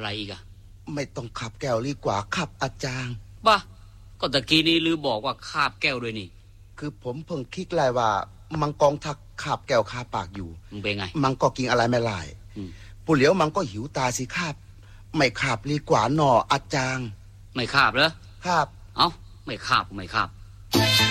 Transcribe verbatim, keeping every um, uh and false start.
อะไรอีกอะไม่ต้องขับแก้วดีกว่าขับอาจารย์บ้าก็ตะกี้นี้ลือบอกว่าคาบแก้วด้วยนี่คือผมเพิ่งคิดเลยว่ามังกรทักคาบแก้วคาปากอยู่มึงเป็นไงมังก็กินอะไรไม่ไล่ผู้เหลียวมังก็หิวตาสิคาบไม่คาบดีกว่าหนออาจารย์ไม่คาบเหรอคาบเอ้าไม่คาบไม่คาบ